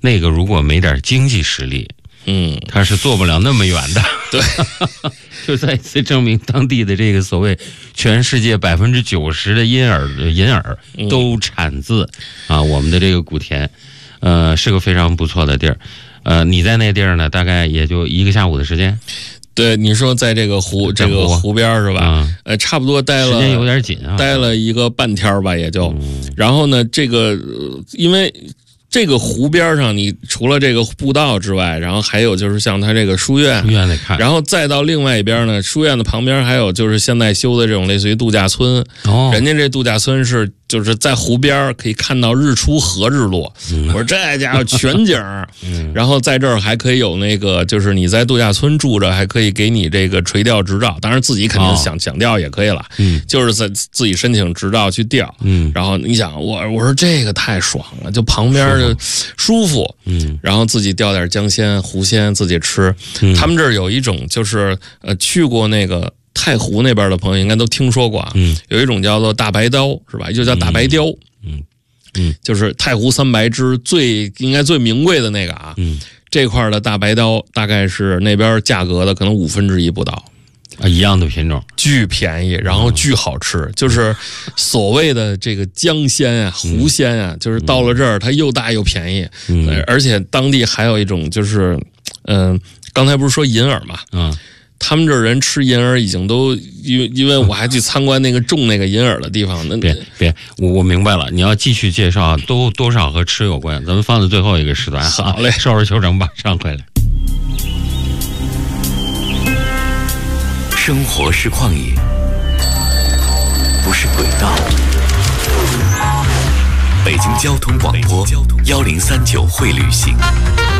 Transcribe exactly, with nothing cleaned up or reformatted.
那个如果没点经济实力， 嗯， 他是做不了那么远的。 对， 就再一次证明当地的这个所谓全世界百分之九十的银耳银耳都产自、嗯、啊我们的这个古田，呃，是个非常不错的地儿。呃，你在那地儿呢，大概也就一个下午的时间。 对，你说在这个湖这个湖边是吧？ 嗯、 呃，差不多待了， 时间有点紧啊， 待了一个半天吧，也就。嗯、然后呢，这个因为这个湖边上，你除了这个步道之外，然后还有就是像它这个书院， 书院得看， 然后再到另外一边呢，书院的旁边还有就是现在修的这种类似于度假村。哦，人家这度假村是就是在湖边可以看到日出和日落。嗯、我说这家伙全景。嗯，然后在这儿还可以有那个，就是你在度假村住着，还可以给你这个垂钓执照，当然自己肯定想、哦、想钓也可以了。嗯，就是在自己申请执照去钓。嗯，然后你想我我说这个太爽了，就旁边。舒服，嗯，然后自己钓点江鲜、湖鲜自己吃。嗯、他们这儿有一种就是呃，去过那个太湖那边的朋友应该都听说过啊，嗯，有一种叫做大白鲷，是吧？就叫大白鲷，嗯嗯，就是太湖三白之最应该最名贵的那个啊，嗯，这块的大白鲷大概是那边价格的可能五分之一不到。 啊，一样的品种， 巨便宜，然后巨好吃，嗯、就是所谓的这个江鲜啊、湖鲜啊，嗯、就是到了这儿它又大又便宜，嗯，而且当地还有一种就是，嗯、呃，刚才不是说银耳嘛，嗯，他们这儿人吃银耳已经都因为因为我还去参观那个种那个银耳的地方，那别别，我我明白了，你要继续介绍，都多少和吃有关，咱们放在最后一个时段， 好嘞， 收拾休整，马上回来。 生活是旷野，不是轨道。北京交通广播幺零三九会旅行。